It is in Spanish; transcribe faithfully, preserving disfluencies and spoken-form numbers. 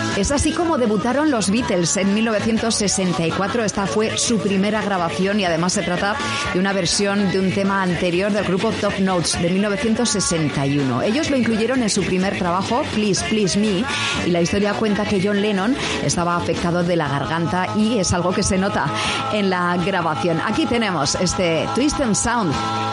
Es así como debutaron los Beatles en mil novecientos sesenta y cuatro. Esta fue su primera grabación y además se trata de una versión de un tema anterior del grupo Top Notes de mil novecientos sesenta y uno. Ellos lo incluyeron en su primer trabajo, Please Please Me, y la historia cuenta que John Lennon estaba afectado de la garganta y es algo que se nota en la grabación. Aquí tenemos este Twist and Sound